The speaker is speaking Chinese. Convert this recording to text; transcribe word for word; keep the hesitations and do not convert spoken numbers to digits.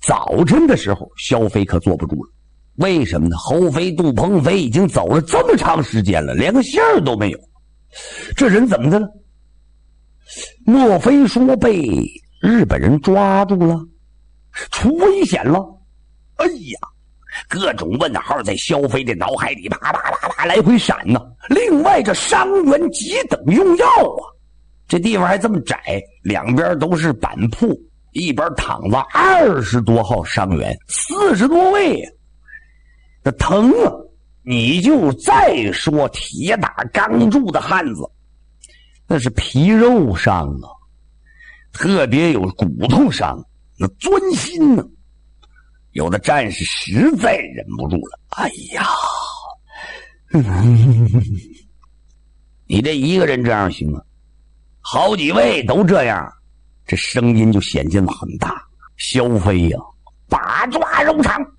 早晨的时候，萧飞可坐不住了。为什么呢？侯飞、杜鹏飞已经走了这么长时间了，连个信儿都没有。这人怎么的了？莫非说被日本人抓住了，出危险了？哎呀，各种问号在萧飞的脑海里啪啪啪啪来回闪呢。另外，这伤员急等用药啊，这地方还这么窄，两边都是板铺，一边躺着二十多号伤员，四十多位啊，这疼啊！你就再说铁打钢铸的汉子，那是皮肉伤啊，特别有骨头伤，那钻心呢。有的战士实在忍不住了，哎呀，嗯、你这一个人这样行吗？好几位都这样，这声音就显见了很大。萧飞呀、啊，八爪柔肠。